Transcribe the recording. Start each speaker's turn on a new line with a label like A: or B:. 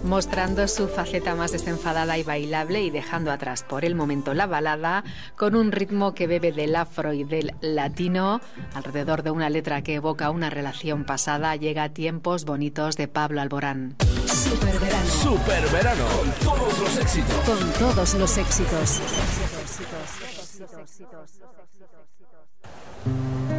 A: mostrando su faceta más desenfadada y bailable y dejando atrás por el momento la balada, con un ritmo que bebe del afro y del latino, alrededor de una letra que evoca una relación pasada. Llega Tiempos Bonitos de Pablo Alborán.
B: Superverano.
C: Superverano. Con todos los éxitos.
B: Con todos los éxitos.